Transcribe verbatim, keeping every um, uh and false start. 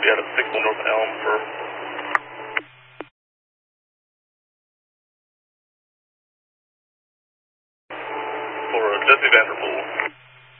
be out of six North Elm for for Jesse Vanderpool.